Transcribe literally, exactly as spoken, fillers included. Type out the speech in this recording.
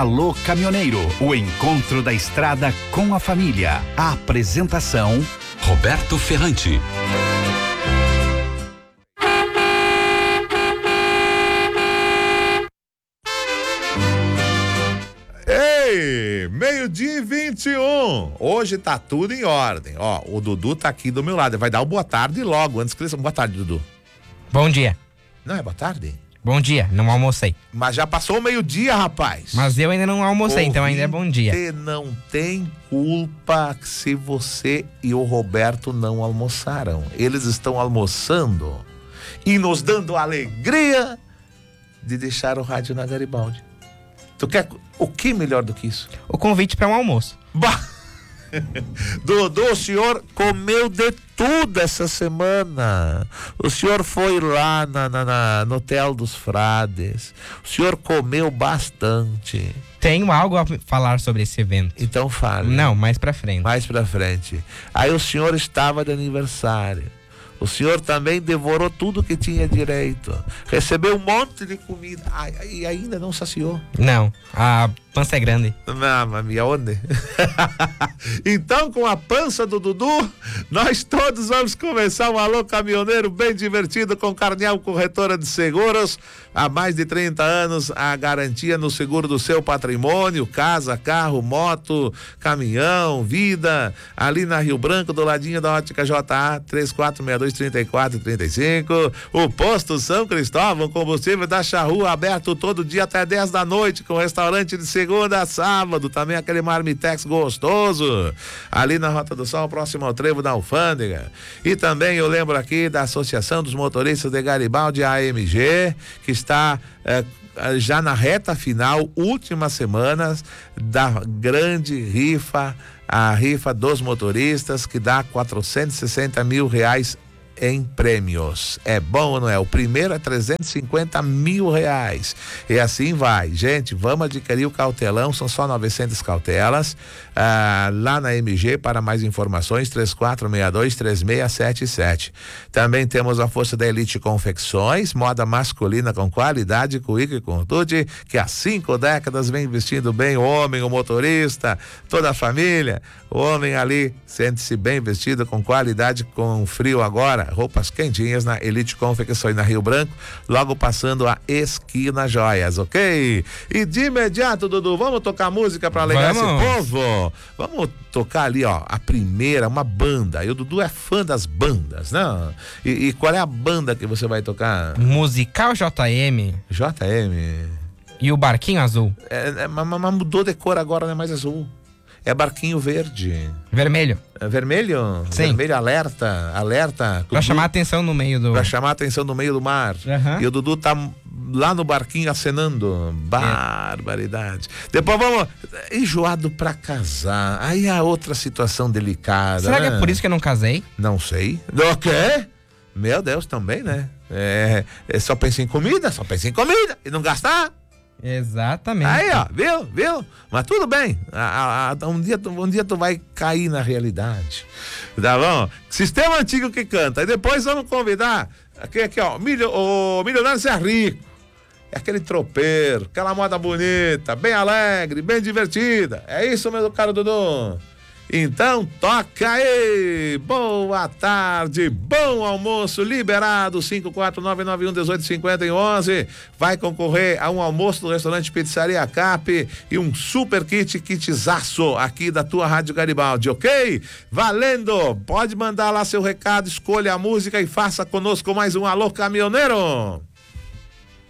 Alô Caminhoneiro, o encontro da estrada com a família. A apresentação: Roberto Ferrante. Ei, meio-dia e vinte e um. Hoje tá tudo em ordem. Ó, o Dudu tá aqui do meu lado. Vai dar o boa tarde logo, antes que eles... Boa tarde, Dudu. Bom dia. Não é boa tarde? Bom dia, não almocei. Mas já passou o meio-dia, rapaz. Mas eu ainda não almocei, então ainda é bom dia. Você não tem culpa se você e o Roberto não almoçaram. Eles estão almoçando e nos dando a alegria de deixar o rádio na Garibaldi. Tu quer o que melhor do que isso? O convite para um almoço. Bah! Dudu, o senhor comeu de tudo essa semana. O senhor foi lá na, na, na, no Hotel dos Frades. O senhor comeu bastante. Tenho algo a falar sobre esse evento. Então fale. Não, mais pra frente. Mais pra frente. Aí o senhor estava de aniversário. O senhor também devorou tudo que tinha direito. Recebeu um monte de comida. Ai, e ainda não saciou. Não, a pança é grande. Não, mami, aonde? Então, com a pança do Dudu, nós todos vamos começar um Alô Caminhoneiro bem divertido com Carniel Corretora de Seguros. Há mais de trinta anos, a garantia no seguro do seu patrimônio, casa, carro, moto, caminhão, vida. Ali na Rio Branco, do ladinho da Ótica J A, três quatro seis dois, três quatro três cinco. O Posto São Cristóvão, combustível da Charrua, aberto todo dia até dez da noite, com restaurante de segunda a sábado, também aquele marmitex gostoso, ali na Rota do Sol, próximo ao trevo da Alfândega. E também eu lembro aqui da Associação dos Motoristas de Garibaldi, A M G, que está é, já na reta final, últimas semanas da grande rifa, a rifa dos motoristas, que dá quatrocentos e sessenta mil reais em prêmios. É bom ou não é? O primeiro é trezentos e cinquenta mil reais. E assim vai. Gente, vamos adquirir o cautelão, são só novecentas cautelas. Ah, lá na M G, para mais informações, três quatro seis dois, três seis sete sete. Também temos a força da Elite Confecções, moda masculina com qualidade, cuíca e contude, que há cinco décadas vem vestindo bem o homem, o motorista, toda a família. O homem ali sente-se bem vestido, com qualidade, com frio agora. Roupas quentinhas na Elite Confecções, na Rio Branco, logo passando a Esquina Joias, ok? E de imediato, Dudu, vamos tocar música pra alegrar esse povo? Vamos tocar ali, ó, a primeira, uma banda. E o Dudu é fã das bandas, né? E, e qual é a banda que você vai tocar? Musical J M. J M. E o Barquinho Azul. É, é, mas, mas mudou de cor agora, não é mais azul. É barquinho verde. Vermelho. É vermelho? Sim. Vermelho, alerta, alerta. Pra chamar a atenção no meio do... Pra chamar a atenção no meio do mar. Uhum. E o Dudu tá lá no barquinho acenando. Barbaridade. É. Depois vamos... Enjoado pra casar. Aí a outra situação delicada. Será né? que é por isso que eu não casei? Não sei. O quê? Meu Deus, também, né? É, é, só pensa em comida, só pensa em comida. E não gastar. Exatamente. Aí, ó, viu, viu? Mas tudo bem, a, a, um, dia, um dia tu vai cair na realidade, tá bom? Sistema antigo que canta. E depois vamos convidar, aqui, aqui ó, milho, o Milionário Zé Rico. É aquele tropeiro, aquela moda bonita, bem alegre, bem divertida. É isso, meu caro Dudu? Então toca aí, boa tarde, bom almoço, liberado, cinco quatro nove nove um um oito cinco zero um um, vai concorrer a um almoço do restaurante Pizzaria Cap e um super kit, kitzaço aqui da tua Rádio Garibaldi, ok? Valendo, pode mandar lá seu recado, escolha a música e faça conosco mais um Alô Caminhoneiro.